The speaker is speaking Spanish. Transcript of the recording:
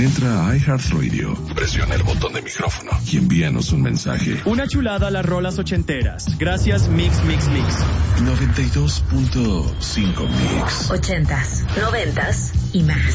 Entra a iHeartRadio, presiona el botón de micrófono y envíanos un mensaje. Una chulada a las rolas ochenteras. Gracias, Mix. 92.5 Mix. 80s, 90s y más.